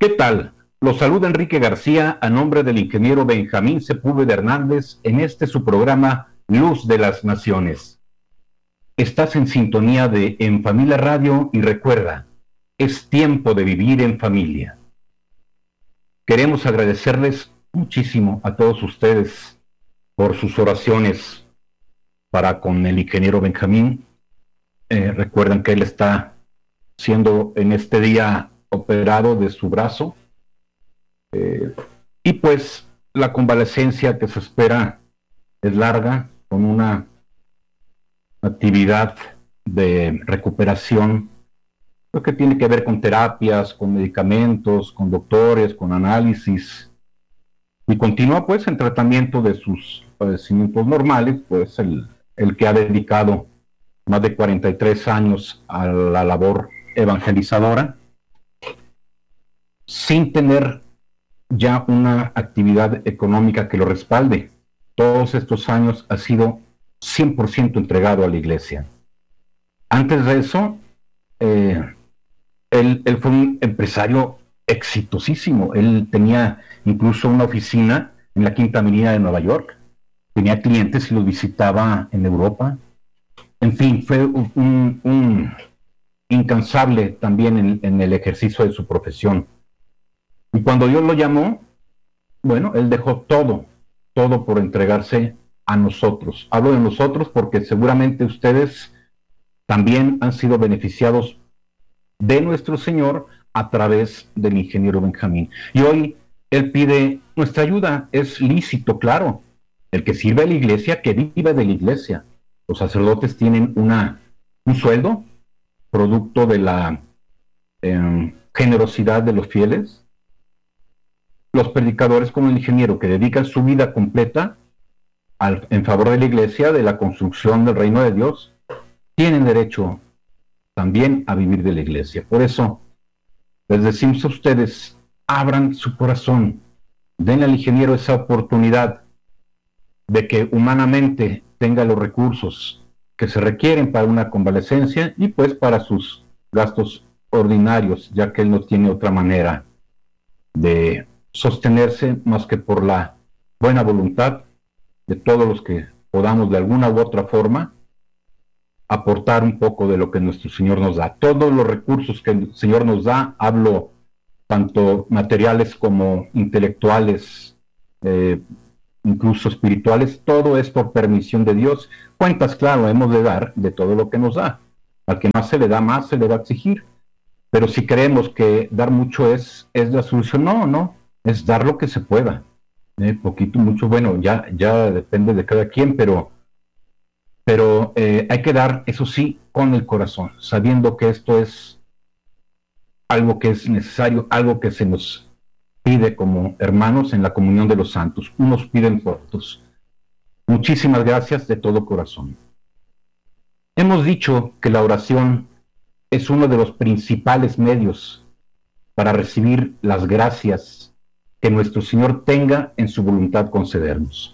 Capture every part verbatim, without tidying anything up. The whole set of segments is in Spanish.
¿Qué tal? Los saluda Enrique García a nombre del ingeniero Benjamín Sepúlveda Hernández en este su programa Luz de las Naciones. Estás en sintonía de En Familia Radio y recuerda, es tiempo de vivir en familia. Queremos agradecerles muchísimo a todos ustedes por sus oraciones para con el ingeniero Benjamín. Eh, recuerden que él está siendo en este día operado de su brazo eh, y pues la convalecencia que se espera es larga, con una actividad de recuperación lo que tiene que ver con terapias, con medicamentos, con doctores, con análisis, y continúa pues en tratamiento de sus padecimientos normales, pues el, el que ha dedicado más de cuarenta y tres años a la labor evangelizadora, sin tener ya una actividad económica que lo respalde. Todos estos años ha sido cien por ciento entregado a la iglesia. Antes de eso, eh, él, él fue un empresario exitosísimo. Él tenía incluso una oficina en la Quinta Avenida de Nueva York. Tenía clientes y los visitaba en Europa. En fin, fue un, un, un incansable también en, en el ejercicio de su profesión. Y cuando Dios lo llamó, bueno, él dejó todo, todo por entregarse a nosotros. Hablo de nosotros porque seguramente ustedes también han sido beneficiados de nuestro Señor a través del ingeniero Benjamín. Y hoy él pide nuestra ayuda. Es lícito, claro. El que sirve a la iglesia, que vive de la iglesia. Los sacerdotes tienen una, un sueldo, producto de la eh, generosidad de los fieles. Los predicadores, como el ingeniero, que dedican su vida completa al, en favor de la iglesia, de la construcción del reino de Dios, tienen derecho también a vivir de la iglesia. Por eso, les decimos a ustedes, abran su corazón, denle al ingeniero esa oportunidad de que humanamente tenga los recursos que se requieren para una convalecencia y pues para sus gastos ordinarios, ya que él no tiene otra manera de sostenerse más que por la buena voluntad de todos los que podamos de alguna u otra forma aportar un poco de lo que nuestro Señor nos da. Todos los recursos que el Señor nos da, hablo tanto materiales como intelectuales, eh, incluso espirituales, todo es por permisión de Dios. Cuentas, claro, hemos de dar de todo lo que nos da. Al que más se le da, más se le va a exigir. Pero si creemos que dar mucho es, es la solución, no, no, es dar lo que se pueda. Eh, poquito, mucho, bueno, ya, ya depende de cada quien, pero, pero eh, hay que dar, eso sí, con el corazón, sabiendo que esto es algo que es necesario, algo que se nos pide como hermanos en la comunión de los santos. Unos piden por otros. Muchísimas gracias de todo corazón. Hemos dicho que la oración es uno de los principales medios para recibir las gracias que nuestro Señor tenga en su voluntad concedernos.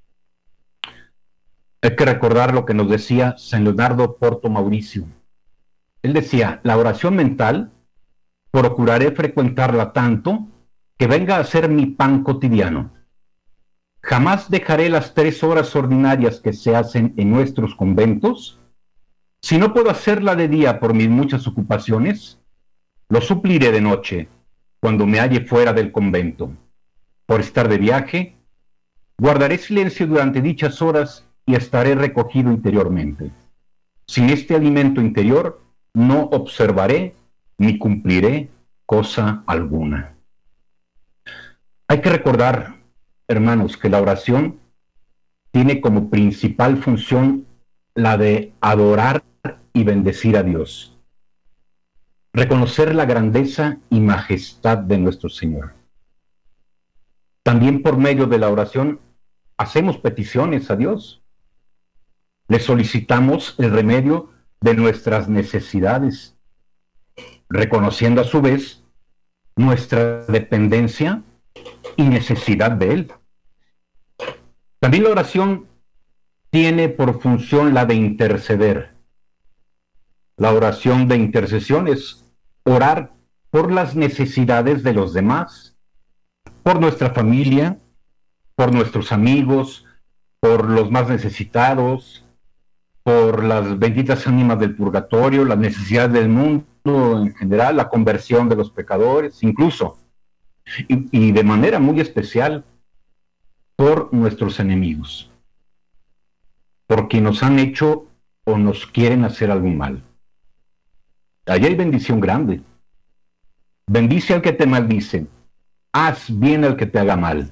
Hay que recordar lo que nos decía San Leonardo Porto Mauricio. Él decía, la oración mental, procuraré frecuentarla tanto que venga a ser mi pan cotidiano. Jamás dejaré las tres horas ordinarias que se hacen en nuestros conventos. Si no puedo hacerla de día por mis muchas ocupaciones, lo supliré de noche, cuando me halle fuera del convento. Por estar de viaje, guardaré silencio durante dichas horas y estaré recogido interiormente. Sin este alimento interior, no observaré ni cumpliré cosa alguna. Hay que recordar, hermanos, que la oración tiene como principal función la de adorar y bendecir a Dios. Reconocer la grandeza y majestad de nuestro Señor. También por medio de la oración hacemos peticiones a Dios. Le solicitamos el remedio de nuestras necesidades, reconociendo a su vez nuestra dependencia y necesidad de Él. También la oración tiene por función la de interceder. La oración de intercesión es orar por las necesidades de los demás, por nuestra familia, por nuestros amigos, por los más necesitados, por las benditas ánimas del purgatorio, las necesidades del mundo en general, la conversión de los pecadores, incluso, y, y de manera muy especial, por nuestros enemigos, por quienes nos han hecho o nos quieren hacer algún mal. Allí hay bendición grande. Bendice al que te maldice, haz bien al que te haga mal.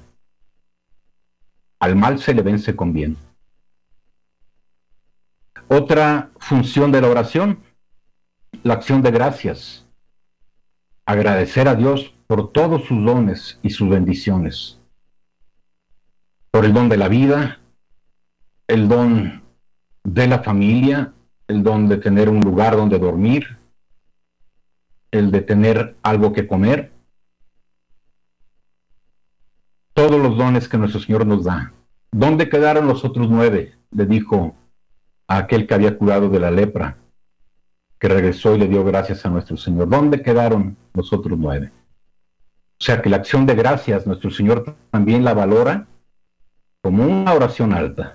Al mal se le vence con bien. Otra función de la oración, la acción de gracias. Agradecer a Dios por todos sus dones y sus bendiciones. Por el don de la vida, el don de la familia, el don de tener un lugar donde dormir, el de tener algo que comer. Todos los dones que nuestro Señor nos da. ¿Dónde quedaron los otros nueve?, le dijo a aquel que había curado de la lepra, que regresó y le dio gracias a nuestro Señor. ¿Dónde quedaron los otros nueve? O sea que la acción de gracias, nuestro Señor también la valora como una oración alta.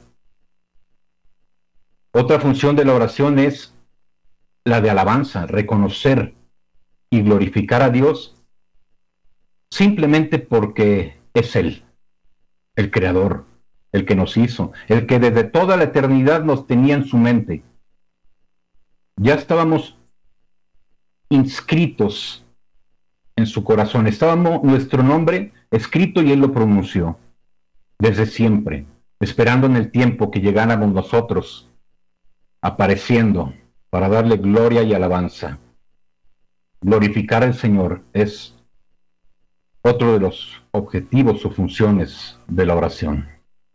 Otra función de la oración es la de alabanza, reconocer y glorificar a Dios simplemente porque es Él, el Creador, el que nos hizo, el que desde toda la eternidad nos tenía en su mente. Ya estábamos inscritos en su corazón, estábamos nuestro nombre escrito y Él lo pronunció desde siempre, esperando en el tiempo que llegáramos nosotros, apareciendo para darle gloria y alabanza. Glorificar al Señor es otro de los objetivos o funciones de la oración.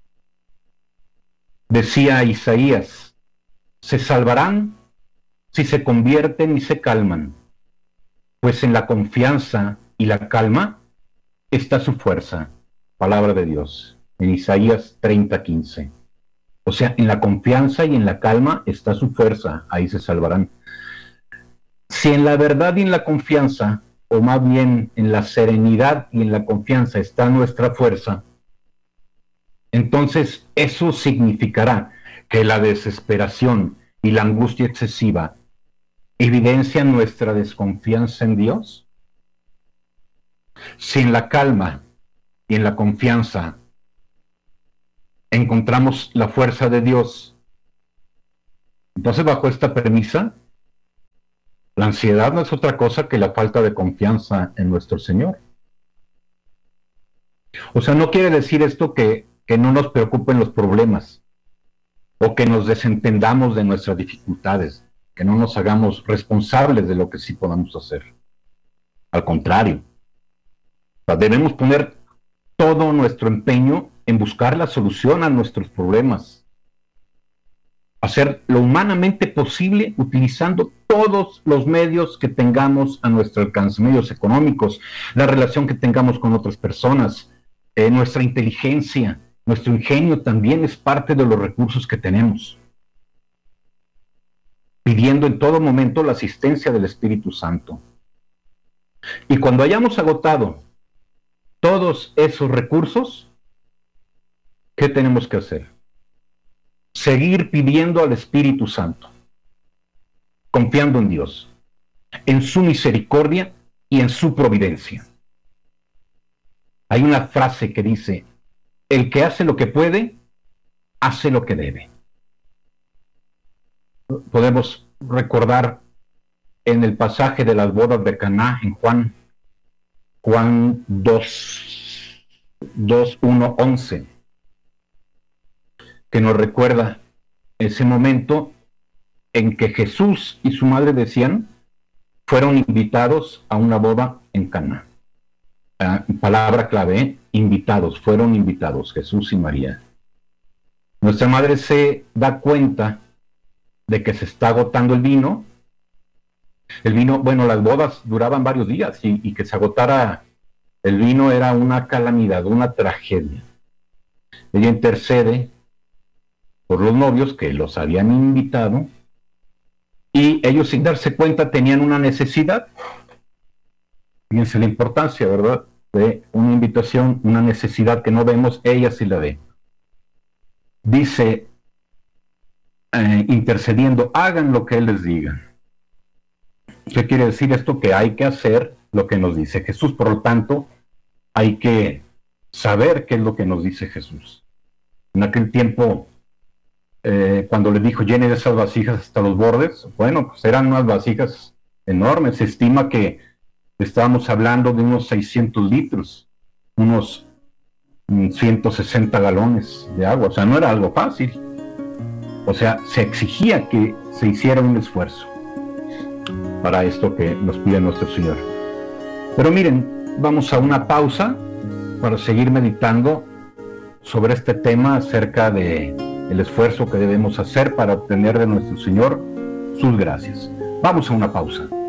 Decía Isaías, se salvarán si se convierten y se calman, pues en la confianza y la calma está su fuerza. Palabra de Dios, en Isaías treinta, quince. O sea, en la confianza y en la calma está su fuerza, ahí se salvarán. Si en la verdad y en la confianza, o más bien en la serenidad y en la confianza está nuestra fuerza, entonces eso significará que la desesperación y la angustia excesiva evidencian nuestra desconfianza en Dios. Si en la calma y en la confianza encontramos la fuerza de Dios, entonces bajo esta premisa, la ansiedad no es otra cosa que la falta de confianza en nuestro Señor. O sea, no quiere decir esto que, que no nos preocupen los problemas o que nos desentendamos de nuestras dificultades, que no nos hagamos responsables de lo que sí podamos hacer. Al contrario, o sea, debemos poner todo nuestro empeño en buscar la solución a nuestros problemas, hacer lo humanamente posible utilizando todos los medios que tengamos a nuestro alcance, medios económicos, la relación que tengamos con otras personas, eh, nuestra inteligencia, nuestro ingenio también es parte de los recursos que tenemos, pidiendo en todo momento la asistencia del Espíritu Santo. Y cuando hayamos agotado todos esos recursos, ¿qué tenemos que hacer? Seguir pidiendo al Espíritu Santo, confiando en Dios, en su misericordia y en su providencia. Hay una frase que dice, el que hace lo que puede, hace lo que debe. Podemos recordar en el pasaje de las bodas de Caná, en Juan, Juan dos, uno, once, que nos recuerda ese momento en que Jesús y su madre decían, fueron invitados a una boda en Caná. Uh, palabra clave, ¿eh? Invitados, fueron invitados, Jesús y María. Nuestra madre se da cuenta de que se está agotando el vino. El vino, bueno, las bodas duraban varios días y, y que se agotara el vino era una calamidad, una tragedia. Ella intercede por los novios que los habían invitado y ellos sin darse cuenta tenían una necesidad. Fíjense la importancia, ¿verdad?, de una invitación, una necesidad que no vemos, ella sí la ve. Dice, eh, intercediendo, hagan lo que Él les diga. ¿Qué quiere decir esto? Que hay que hacer lo que nos dice Jesús. Por lo tanto, hay que saber qué es lo que nos dice Jesús. En aquel tiempo, eh, cuando le dijo, llenen esas vasijas hasta los bordes, bueno, pues eran unas vasijas enormes. Se estima que estábamos hablando de unos seiscientos litros, unos ciento sesenta galones de agua. O sea, no era algo fácil. O sea, se exigía que se hiciera un esfuerzo para esto que nos pide nuestro Señor. Pero miren, vamos a una pausa para seguir meditando sobre este tema acerca de el esfuerzo que debemos hacer para obtener de nuestro Señor sus gracias. Vamos a una pausa.